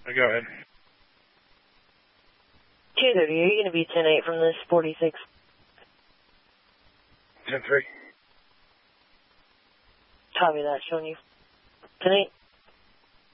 Go ahead. 230, are you going to be 10-8 from this 46? 10-3. Copy that, showing you 10-8.